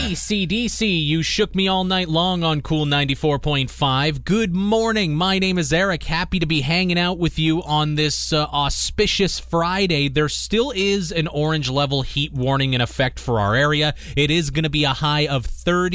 AC/DC, you shook me all night long on Cool 94.5. Good morning. My name is Eric. Happy to be hanging out with you on this auspicious Friday. There still is an orange level heat warning in effect for our area. It is going to be a high of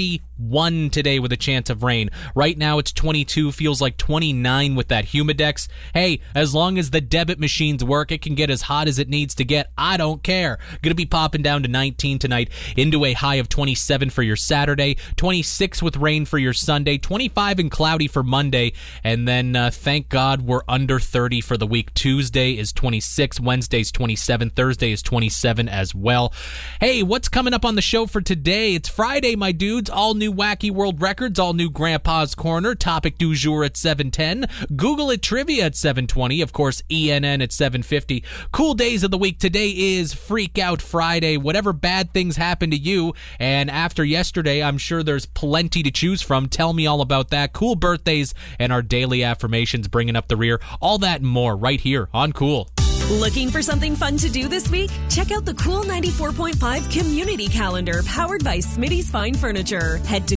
31 today with a chance of rain. Right now it's 22, feels like 29 with that humidex. Hey, as long as the debit machines work, it can get as hot as it needs to get. I don't care. Going to be popping down to 19 tonight, into a high of 27 for your Saturday, 26 with rain for your Sunday, 25 and cloudy for Monday, and then thank God we're under 30 for the week. Tuesday is 26, Wednesday's 27, Thursday is 27 as well. Hey, what's coming up on the show for today? It's Friday, my dudes. All new Wacky World Records, all new Grandpa's Corner, topic du jour at 7:10, Google It Trivia at 7:20, of course ENN at 7:50. Cool days of the week. Today is Freak Out Friday. Whatever bad things happen to you, and after yesterday, I'm sure there's plenty to choose from. Tell me all about that. Cool birthdays and our daily affirmations bringing up the rear. All that and more right here on Cool. Looking for something fun to do this week? Check out the Cool 94.5 Community Calendar powered by Smitty's Fine Furniture. Head to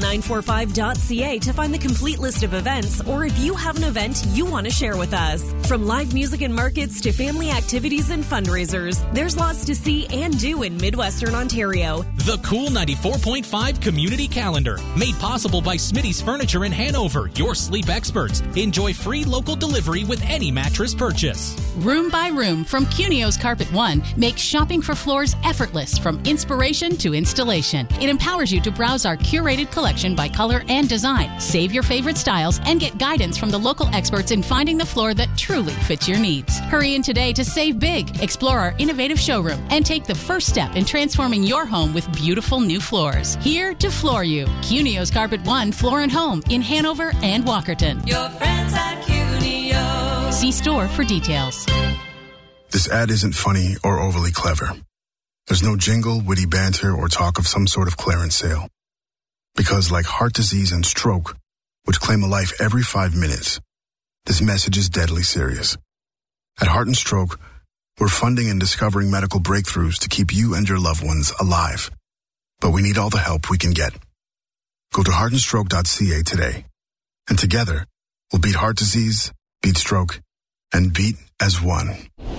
cool945.ca to find the complete list of events, or if you have an event you want to share with us. From live music and markets to family activities and fundraisers, there's lots to see and do in Midwestern Ontario. The Cool 94.5 Community Calendar, made possible by Smitty's Furniture in Hanover, your sleep experts. Enjoy free local delivery with any mattress purchase. Room by Room from Cunio's Carpet One makes shopping for floors effortless from inspiration to installation. It empowers you to browse our curated collection by color and design, save your favorite styles, and get guidance from the local experts in finding the floor that truly fits your needs. Hurry in today to save big, explore our innovative showroom, and take the first step in transforming your home with beautiful new floors. Here to floor you. Cunio's Carpet One Floor and Home in Hanover and Walkerton. Your friends at Cunio. See store for details. This ad isn't funny or overly clever. There's no jingle, witty banter, or talk of some sort of clearance sale. Because like heart disease and stroke, which claim a life every 5 minutes, this message is deadly serious. At Heart and Stroke, we're funding and discovering medical breakthroughs to keep you and your loved ones alive. But we need all the help we can get. Go to heartandstroke.ca today. And together, we'll beat heart disease, beat stroke, and beat as one.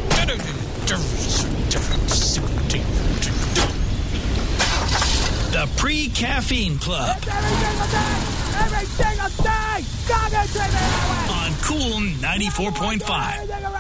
The Pre-Caffeine Club. Every single day! On Cool 94.5.